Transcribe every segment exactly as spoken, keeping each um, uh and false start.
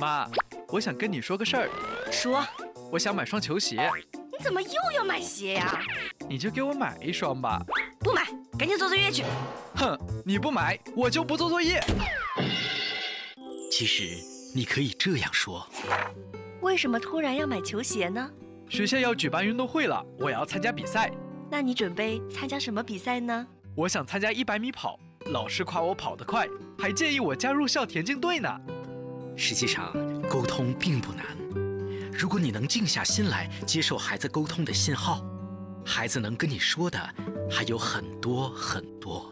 妈，我想跟你说个事儿。 说。 我想买双球鞋。 你怎么又要买鞋呀？ 你就给我买一双吧。 不买，赶紧做作业去。 哼，你不买，我就不做作业。 其实你可以这样说： 为什么突然要买球鞋呢？ 学校要举办运动会了，我要参加比赛。 那你准备参加什么比赛呢？ 我想参加一百米跑，老师夸我跑得快，还建议我加入校田径队呢。 实际上，沟通并不难。如果你能静下心来接受孩子沟通的信号，孩子能跟你说的还有很多很多。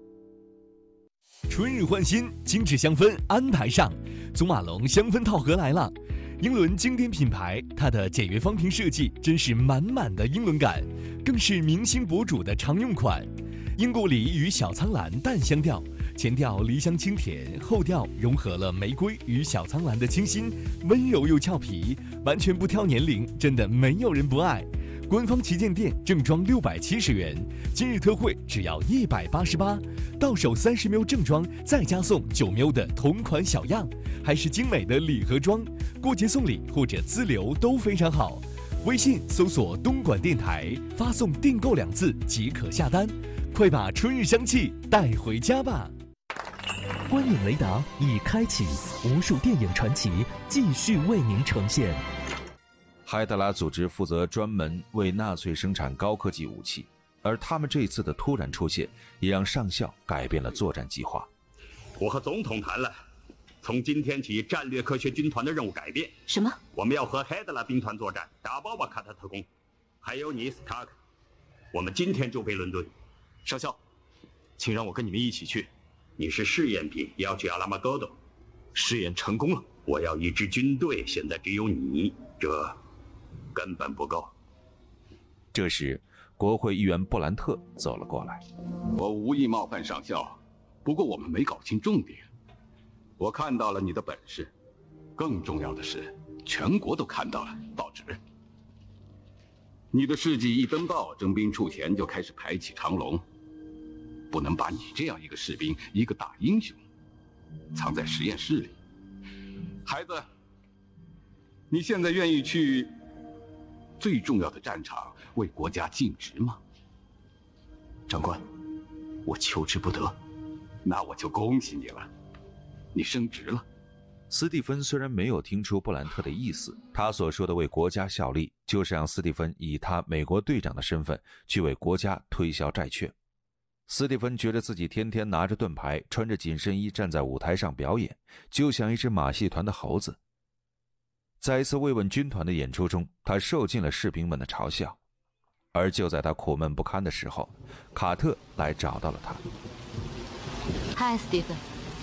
春日换新，精致香氛安排上，祖马龙香氛套盒来了。英伦经典品牌，它的简约方瓶设计真是满满的英伦感，更是明星博主的常用款。英国梨与小苍兰淡香调，前调梨香清甜，后调融合了玫瑰与小苍兰的清新，温柔又俏皮，完全不挑年龄，真的没有人不爱。官方旗舰店正装六百七十元，今日特惠只要一百八十八，到手三十 ml 正装，再加送九 ml 的同款小样，还是精美的礼盒装，过节送礼或者自留都非常好。微信搜索东莞电台，发送订购两字即可下单，快把春日香气带回家吧。 观影雷达已开启，无数电影传奇继续为您呈现。 海德拉组织负责专门为纳粹生产高科技武器，而他们这一次的突然出现也让上校改变了作战计划。 我和总统谈了，从今天起战略科学军团的任务改变。 什么？ 我们要和海德拉兵团作战，打爆瓦卡特特工，还有你斯塔克。我们今天就飞伦敦。 上校，请让我跟你们一起去。 你是试验品，要去阿拉马戈多。 试验成功了。 我要一支军队，现在只有你，这根本不够。 这时国会议员布兰特走了过来。 我无意冒犯上校，不过我们没搞清重点。我看到了你的本事，更重要的是全国都看到了，报纸。你的事迹一登报，征兵处前就开始排起长龙。不能把你这样一个士兵，一个大英雄藏在实验室里。孩子，你现在愿意去最重要的战场为国家尽职吗？ 长官，我求之不得。 那我就恭喜你了，你升职了。 斯蒂芬虽然没有听出布兰特的意思，他所说的为国家效力，就是让斯蒂芬以他美国队长的身份去为国家推销债券。斯蒂芬觉得自己天天拿着盾牌，穿着紧身衣站在舞台上表演，就像一只马戏团的猴子。在一次慰问军团的演出中，他受尽了士兵们的嘲笑。而就在他苦闷不堪的时候，卡特来找到了他。 嗨，斯蒂芬。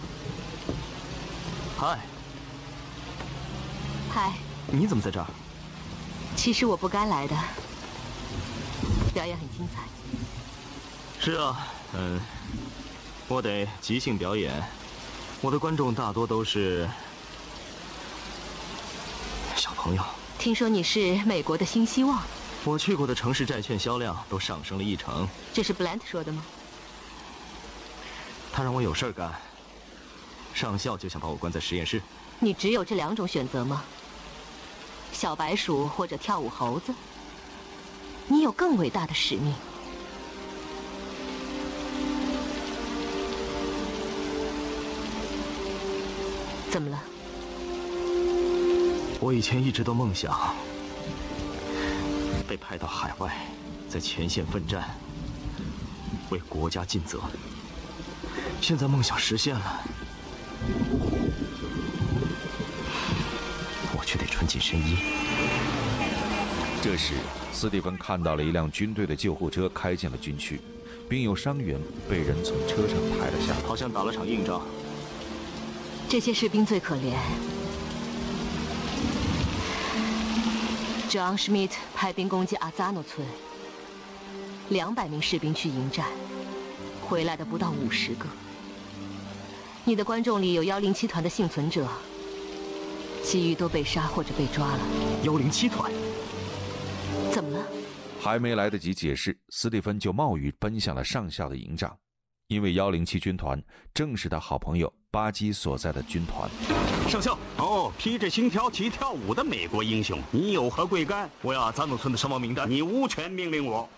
嗨。 嗨。 你怎么在这儿？ 其实我不该来的。表演很精彩。 是啊，嗯，我得即兴表演。我的观众大多都是小朋友。 听说你是美国的新希望。 我去过的城市债券销量都上升了一成。 这是布兰特说的吗？ 他让我有事干。上校就想把我关在实验室。 你只有这两种选择吗？小白鼠或者跳舞猴子？你有更伟大的使命。怎么了？ 我以前一直都梦想被派到海外，在前线奋战，为国家尽责。现在梦想实现了，我却得穿紧身衣。 这时，斯蒂芬看到了一辆军队的救护车开进了军区，并有伤员被人从车上抬了下来， 好像打了场硬仗。 这些士兵最可怜。John Schmidt 派兵攻击阿扎诺村，两百名士兵去迎战，回来的不到五十个。你的观众里有幺零七团的幸存者，其余都被杀或者被抓了。 幺零七团？ 怎么了？ 还没来得及解释，斯蒂芬就冒雨奔向了上校的营帐。 因为一零七军团正是他好朋友巴基所在的军团。 上校，哦，披着星条旗跳舞的美国英雄，你有何贵干？ 我要阿扎诺村的伤亡名单。 你无权命令我。